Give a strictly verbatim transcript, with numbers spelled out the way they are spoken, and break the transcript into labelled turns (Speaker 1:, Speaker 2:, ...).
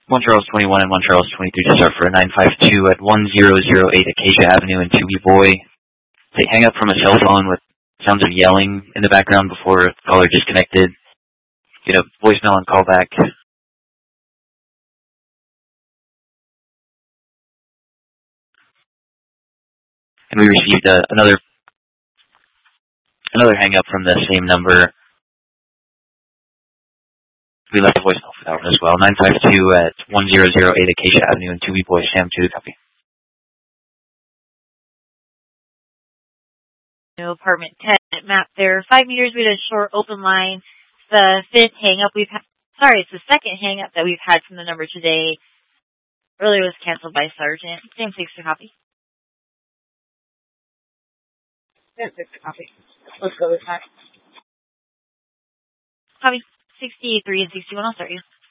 Speaker 1: one Charles twenty-one and one Charles twenty-three to start for a nine five two at one zero zero eight Acacia Avenue in Tooby Boy. They hang up from a cell phone with sounds of yelling in the background before the caller disconnected. Get a voicemail and call back. And we received uh, another another hang up from the same number. We left a voicemail for that one as well. nine five two at one zero zero eight Acacia Avenue in Tooby Boy. Sam two, copy.
Speaker 2: Apartment ten map there. Five meters, we had a short open line. The fifth hang up we've had, sorry, it's the second hang up that we've had from the number today. Earlier was canceled by Sergeant. Same six to copy. Same six to copy. Let's go with that. Copy. sixty-three and sixty-one, I'll start you.